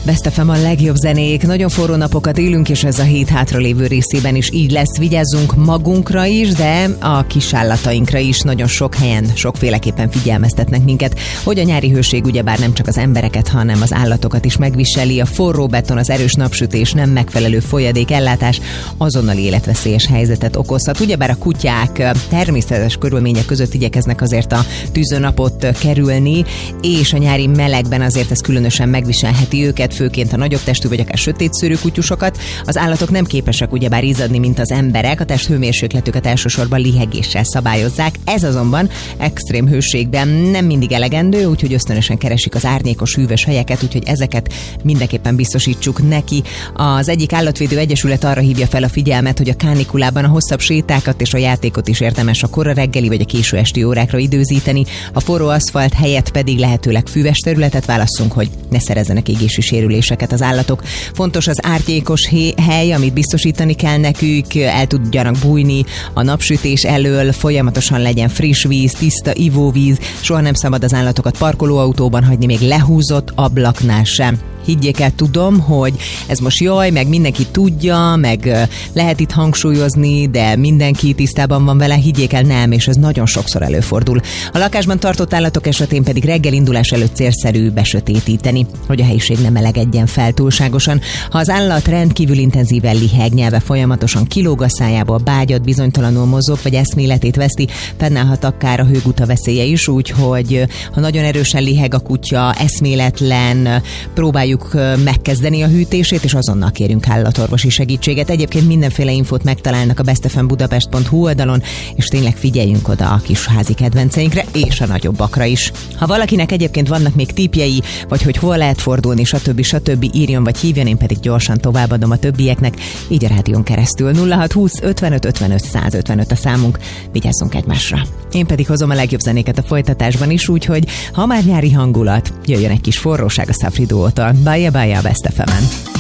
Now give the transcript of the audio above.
Best FM a legjobb zenék, nagyon forró napokat élünk, és ez a hét hátralévő részében is így lesz. Vigyázzunk magunkra is, de a kisálllatainkra is. Nagyon sok helyen, sokféleképpen figyelmeztetnek minket, hogy a nyári hőség ugyebár nem csak az embereket, hanem az állatokat is megviseli. A forró beton, az erős napsütés, nem megfelelő folyadékellátás azonnali életveszélyes helyzetet okozhat. Ugyebár a kutyák természetes körülmények között igyekeznek azért a tűzőnapot kerülni, és a nyári melegben azért ez különösen megviselheti őket, főként a nagyobb testű vagy akár sötétszőrű kutyusokat. Az állatok nem képesek ugyebár izzadni, mint az emberek, a test hőmérsékletüket elsősorban lihegéssel szabályozzák. Ez azonban extrém hőségben nem mindig elegendő, úgyhogy ösztönösen keresik az árnyékos, hűvös helyeket, úgyhogy ezeket mindenképpen biztosítsuk neki. Az egyik állatvédő egyesület arra hívja fel a figyelmet, hogy a kánikulában a hosszabb sétákat és a játékot is érdemes a kora reggeli vagy a késő esti órákra időzíteni, a forró aszfalt helyett pedig lehetőleg füves területet válasszunk, hogy ne szerezzenek égési sérüléseket az állatok. Fontos az árnyékos hely, amit biztosítani kell nekük, el tudjanak bújni a napsütés elől, folyamatosan legyen friss víz, tiszta ivóvíz, soha nem szabad az állatokat parkolóautóban hagyni, még lehúzott ablaknál sem. Higgyék el, tudom, hogy ez most jaj, meg mindenki tudja, meg lehet itt hangsúlyozni, de mindenki tisztában van vele, higgyék el, nem, és ez nagyon sokszor előfordul. A lakásban tartott állatok esetén pedig reggelindulás előtt célszerű besötétíteni, hogy a helyiség nem melegedjen fel túlságosan. Ha az állat rendkívül intenzíven liheg, nyelve folyamatosan kilóg a szájából, bágyat, bizonytalanul mozog, vagy eszméletét veszti, fennállhat akár a hőguta veszélye is, úgyhogy ha nagyon erősen liheg a kutya, eszméletlen, próbáljuk megkezdeni a hűtését, és azonnal kérünk állatorvosi segítséget. Egyébként mindenféle infót megtalálnak a bestfmbudapest.hu oldalon, és tényleg figyeljünk oda a kis házi kedvenceinkre, és a nagyobbakra is. Ha valakinek egyébként vannak még tippjei, vagy hogy hol lehet fordulni, stb. Írjon vagy hívjon, én pedig gyorsan továbbadom a többieknek, így a rádión keresztül. 0620 55 55 155 a számunk, vigyázzunk egymásra. Én pedig hozom a legjobb zenéket a folytatásban is, úgyhogy ha már nyári hangulat, jöjjön egy kis forróság a Safri Duótól. Bye a Best FM-en.